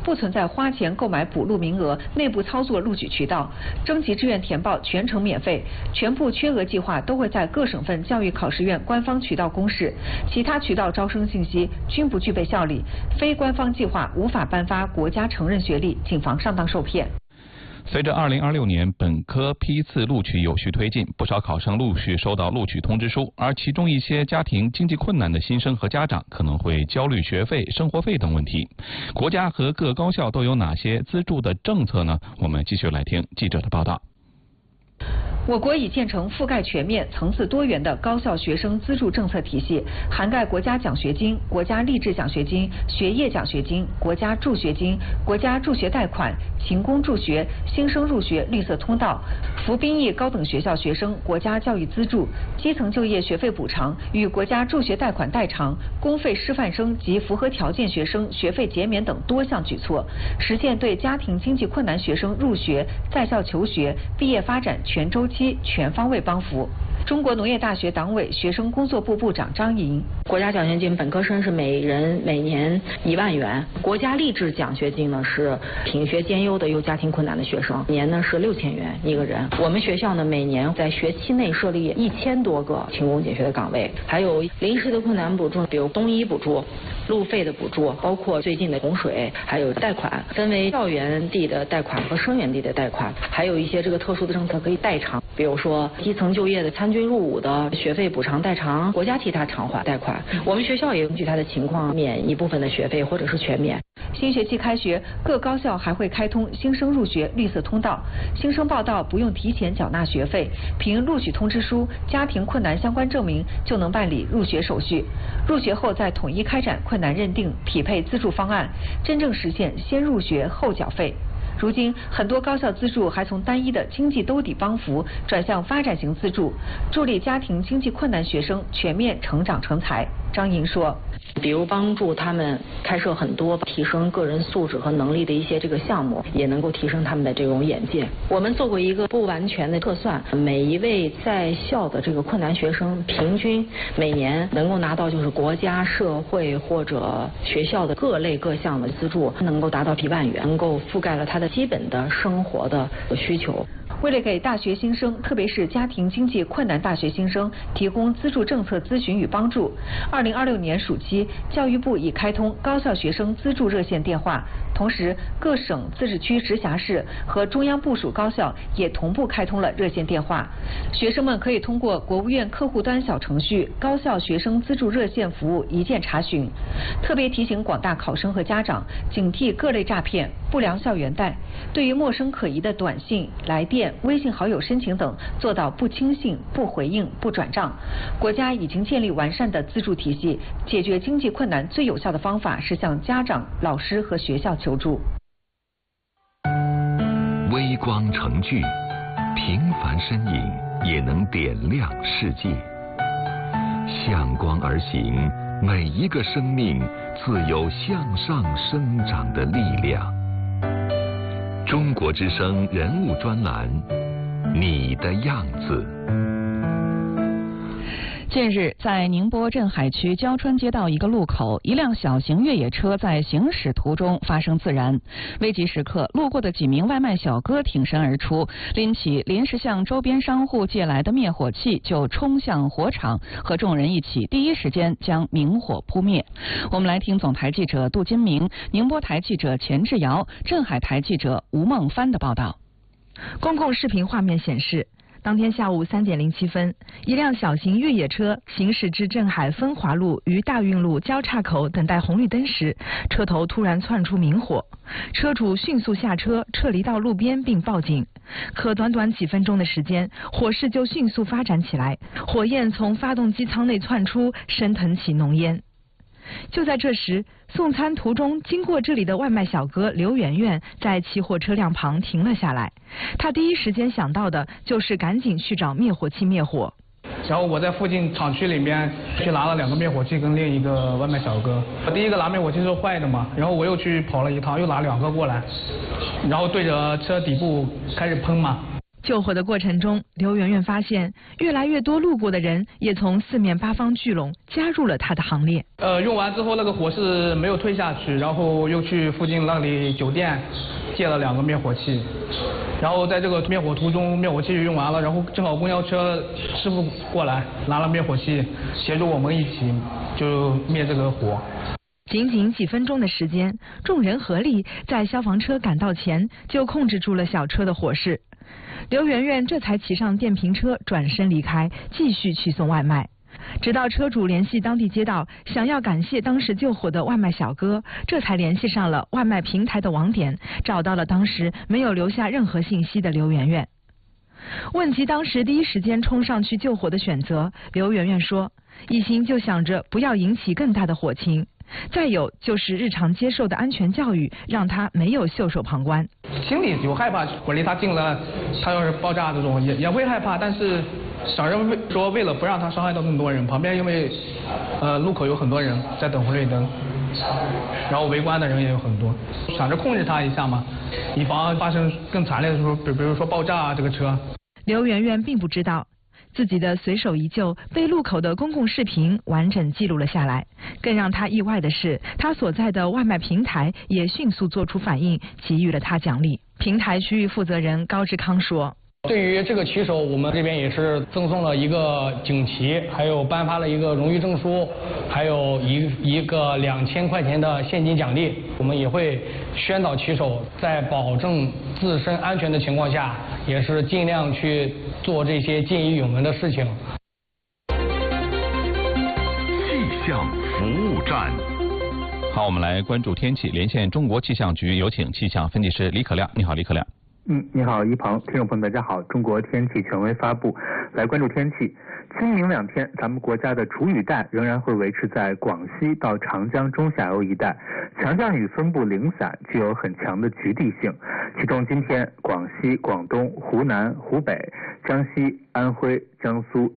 不存在花钱购买补录名额、内部操作录取渠道。征集志愿填报全程免费，全部缺额计划都会在各省份教育考试院官方渠道公示，其他渠道招生信息均不具备效力，非官方计划无法颁发国家承认学历，谨防上当受骗。 随着2026年本科批次录取有序推进，不少考生陆续收到录取通知书，而其中一些家庭经济困难的新生和家长可能会焦虑学费、生活费等问题。国家和各高校都有哪些资助的政策呢？我们继续来听记者的报道。 我国已建成覆盖全面、层次多元的高校学生资助政策体系，涵盖国家奖学金、国家励志奖学金、学业奖学金、国家助学金、国家助学贷款、勤工助学、新生入学绿色通道、服兵役高等学校学生国家教育资助、基层就业学费补偿与国家助学贷款代偿、公费师范生及符合条件学生学费减免等多项举措，实现对家庭经济困难学生入学、在校求学、毕业发展全周期全方位帮扶。中国农业大学党委学生工作部部长张莹： 国家奖学金本科生是每人每年1万元，国家励志奖学金呢是品学兼优的有家庭困难的学生，年呢是6000元一个人。我们学校呢每年在学期内设立1000多个勤工俭学的岗位，还有临时的困难补助，比如冬衣补助、路费的补助，包括最近的洪水，还有贷款，分为校园地的贷款和生源地的贷款，还有一些这个特殊的政策可以代偿，比如说基层就业的参军入伍的学费补偿代偿，国家其他偿还贷款。我们学校也根据他的情况免一部分的学费，或者是全免。 新学期开学，各高校还会开通新生入学绿色通道，新生报到不用提前缴纳学费，凭录取通知书、家庭困难相关证明就能办理入学手续。入学后再统一开展困难认定，匹配资助方案，真正实现先入学后缴费。如今，很多高校资助还从单一的经济兜底帮扶转向发展型资助，助力家庭经济困难学生全面成长成才。张莹说， 比如帮助他们开设很多提升个人素质和能力的一些这个项目，也能够提升他们的这种眼界。我们做过一个不完全的测算，每一位在校的这个困难学生平均每年能够拿到就是国家、社会或者学校的各类各项的资助，能够达到1万元，能够覆盖了他的基本的生活的需求。 为了给大学新生，特别是家庭经济困难大学新生提供资助政策咨询与帮助，2026年暑期，教育部已开通高校学生资助热线电话，同时各省、自治区、直辖市和中央部属高校也同步开通了热线电话。学生们可以通过国务院客户端小程序“高校学生资助热线服务”一键查询。特别提醒广大考生和家长，警惕各类诈骗、不良校园贷，对于陌生可疑的短信、来电、微信好友申请等，做到不轻信、不回应、不转账。国家已经建立完善的资助体系，解决经济困难最有效的方法是向家长、老师和学校求助。 微光成炬，平凡身影也能点亮世界。向光而行，每一个生命自有向上生长的力量。中国之声人物专栏，你的样子。 近日，在宁波镇海区焦川街道一个路口，一辆小型越野车在行驶途中发生自燃。危急时刻，路过的几名外卖小哥挺身而出，拎起临时向周边商户借来的灭火器，就冲向火场，和众人一起第一时间将明火扑灭。我们来听总台记者杜金明、宁波台记者钱志尧、镇海台记者吴梦帆的报道。 公共视频画面显示，当天下午3点07分，一辆小型越野车行驶至镇海分华路与大运路交叉口等待红绿灯时，车头突然窜出明火，车主迅速下车撤离到路边并报警。可短短几分钟的时间，火势就迅速发展起来，火焰从发动机舱内窜出，升腾起浓烟。就在这时，送餐途中经过这里的外卖小哥刘媛媛在起火车辆旁停了下来，他第一时间想到的就是赶紧去找灭火器灭火。 然后我在附近厂区里面去拿了2个灭火器跟另一个外卖小哥。第一个拿灭火器是坏的嘛，然后我又去跑了一趟，又拿2个过来，然后对着车底部开始喷嘛。 救火的过程中，刘媛媛发现越来越多路过的人也从四面八方聚拢，加入了她的行列。 用完之后那个火势没有退下去，然后又去附近那里酒店借了2个灭火器，然后在这个灭火途中，灭火器用完了，然后正好公交车师傅过来拿了灭火器，协助我们一起就灭这个火。 仅仅几分钟的时间，众人合力在消防车赶到前就控制住了小车的火势。刘媛媛这才骑上电瓶车转身离开，继续去送外卖。直到车主联系当地街道，想要感谢当时救火的外卖小哥，这才联系上了外卖平台的网点，找到了当时没有留下任何信息的刘媛媛。问及当时第一时间冲上去救火的选择，刘媛媛说，一心就想着不要引起更大的火情。再有就是日常接受的安全教育，让他没有袖手旁观。 心里有害怕，火离他近了，他要是爆炸这种也会害怕，但是想着为了不让他伤害到更多人，旁边因为路口有很多人在等红绿灯，然后围观的人也有很多，想着控制他一下嘛，以防发生更惨烈的时候，比如说爆炸啊这个车。 刘媛媛并不知道，自己的随手一救被路口的公共视频完整记录了下来。更让他意外的是，他所在的外卖平台也迅速做出反应，给予了他奖励。平台区域负责人高志康说， 对于这个骑手，我们这边也是赠送了一个锦旗，还有颁发了一个荣誉证书，还有一个2000块钱的现金奖励。我们也会宣导骑手在保证自身安全的情况下，也是尽量去做这些见义勇为的事情。 气象服务站。 好，我们来关注天气，连线中国气象局，有请气象分析师李可亮。你好，李可亮。 你好，一鹏，听众朋友大家好，中国天气权威发布，来关注天气。今明2天，咱们国家的主雨带仍然会维持在广西到长江中下游一带，强降雨分布零散，具有很强的局地性。其中今天，广西、广东、湖南、湖北、江西、安徽、江苏、